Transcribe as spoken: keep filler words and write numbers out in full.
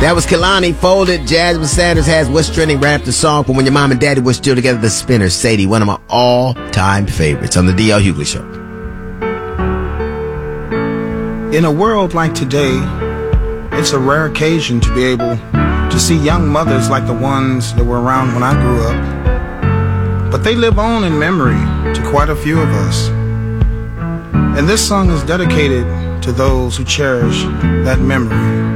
That was Kehlani, Folded. Jasmine Sanders has What's Trending Rap, the song from When Your Mom and Daddy Were Still Together, The Spinners. Sadie, one of my all-time favorites on the D L Hughley Show. In a world like today, it's a rare occasion to be able to see young mothers like the ones that were around when I grew up. But they live on in memory to quite a few of us. And this song is dedicated to those who cherish that memory.